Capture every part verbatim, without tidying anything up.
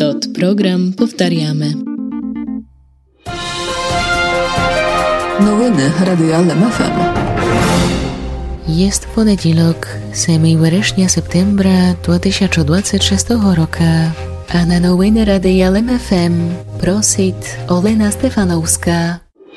Tot program powtarzamy. Новини Радіо Л М Ф М. Jest poniedziałek, siódmego września septembra dwa tysiące dwudziestego szóstego roku, a na nowiny Radia L M F M prosi Olena Stefanowska.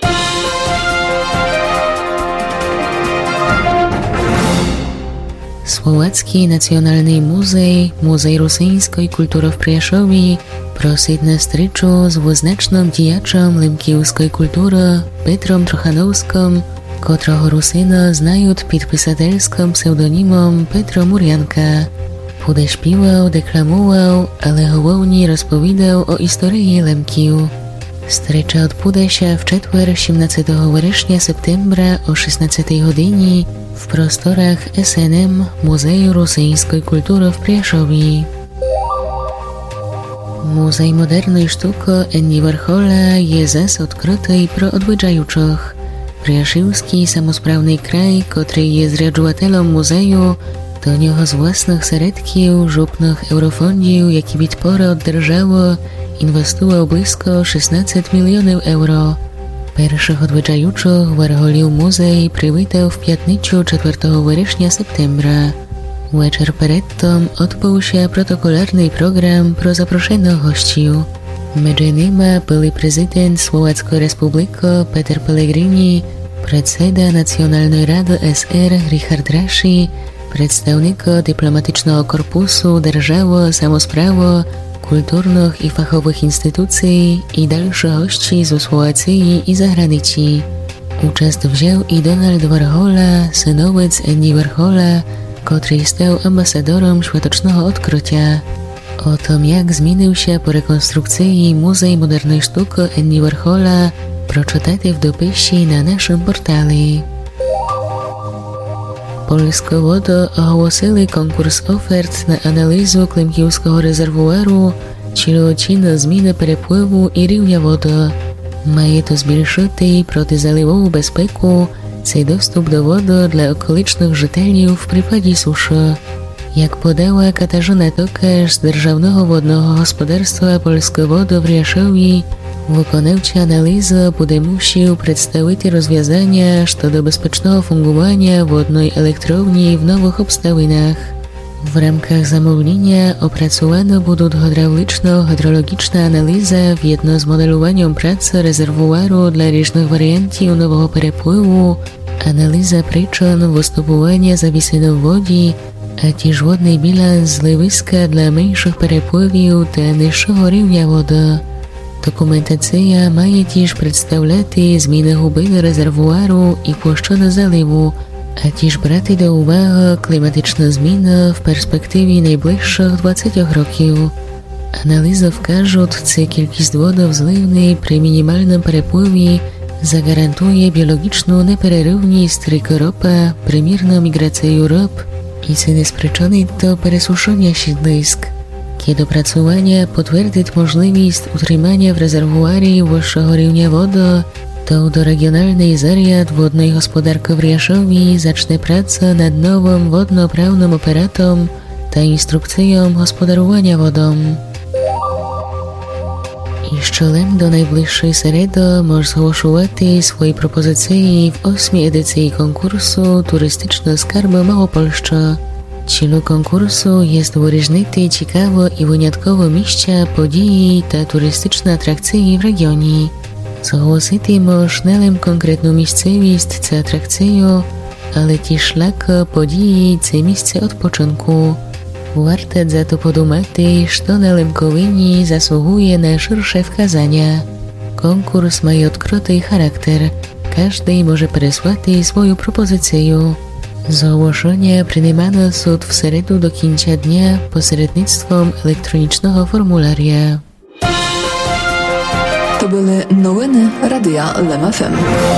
Słowacki Nacjonalny Muzej, Muzej Rosyjskiej Kultury w Przyjaszowie prosi na stryczu z dwuznacznym dzijaczem lemkiewskiej kultury Petrem Trochanowskim, którego Rusyny znają pod pisatelskim pseudonimem Petro Murjanka. Pude śpiewał, deklamował, ale głównie rozpowiadał o historii Lemkiów. Strycza odbude się w czwartek osiemnastego września septembra o szesnastej godzinie w prostorach S N M Muzeju Rosyjskiej Kultury w Przyjaszowie. Muzej Modernej Sztuki Andy Warhola jest zas odkryty pro odwiedzających. Przyjaszowski samosprawny kraj, który jest zrzeczowatelem muzeju, do niego z własnych środków, żupnych eurofondiów, jaki być pora oddrżało, inwestował blisko szesnaście milionów euro. Pierwszych odwiedzających Warholił muzej przywitał w piątnicę czwartego września septembra. Wieczór przed tym odbył się protokolarny program pro zaproszonych gościów. Między nimi byli prezydent Słowackiej Republiki Peter Pellegrini, predseda Nacjonalnej Rady S R Richard Rashi, przedstawnicy dyplomatycznego korpusu держаwy, samosprawy, kulturnych i fachowych instytucji i dalszych gości z Słowacji i zagranicy. Uczest wziął i Donald Warhola, synowiec Andy Warhola, który stał ambasadorem światocznego odkrycia. O tym, jak zmienił się po rekonstrukcji Muzej Modernej Sztuki Andy Warhola, przeczytajcie w dopisie na naszym portalu. Polskie Wody ogłosili konkurs ofert na analizę Klimkiewskiego rezerwuaru, czyli odcinek zmiany przepływu i równia wody. Ma to zwiększyć protyzalewową bezpiekę, i dostęp do wody dla okolicznych żytelniów w przypadku suszy. Jak podała Katarzyna Tokarz z Державного Wodnego Gospodarstwa Polskie Wody w Riaszowie, wykonawca analizy będzie musiał przedstawić rozwiązania do bezpiecznego funkcjonowania wodnej elektrowni w nowych obstawinach. W ramach zamówienia opracowane będą hydrauliczno-hydrologiczna analiza wjedno z modelowaniem pracy rezerwuaru dla różnych wariantów nowego przepływu, analiza przyczyn występowania zawiesiny w wodzie, a też wodny bilans zlewiska dla mniejszych przepływów do niższego równia wody. Dokumentacja ma też przedstawiać zmiany głębi rezerwuaru i płaszczyny zalewu, a też brać do uwagi klimatyczne zmiany w perspektywie najbliższych dwudziestu roków. Analiza wskaże, że kilkość wody w zlewnej przy minimalnym przepływie zagarantuje biologiczną nieprerywność stryku ropa, primierną migrację ryb i co przyczyni do przesuszenia siedlisk. Kiedy opracowanie potwierdzi możliwość utrzymania w rezerwuarze wyższego równia wody, to do Regionalnej Zariad Wodnej Gospodarki w Riaszowie zacznie pracę nad nowym wodno-prawnym operatem ta instrukcją gospodarowania wodą. Jeszcze do najbliższej seredy może zgłosić swoje propozycje w ósmej edycji konkursu Turystyczne Skarby Małopolszczy. Celem konkursu jest wyróżnienie ciekawe i wyjątkowe miejsca, podії ta turystyczne atrakcje w regionie. Zgłosić można konkretną miejscowość czy atrakcję, ale też szlak, podії czy miejsce odpoczynku. Warto za to podumać, że na Lemkowinie zasługuje na szersze wskazania. Konkurs ma odkryty charakter. Każdy może przesłać swoją propozycję. Zgłoszenia przyjmowane są w środę do końca dnia pośrednictwem elektronicznego formularia. To były nowiny Radia L M F M.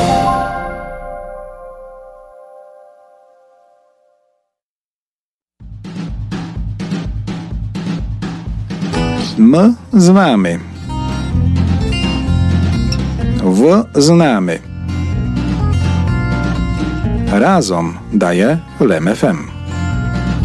My znamy. Wy znamy. Razem daje L M F M.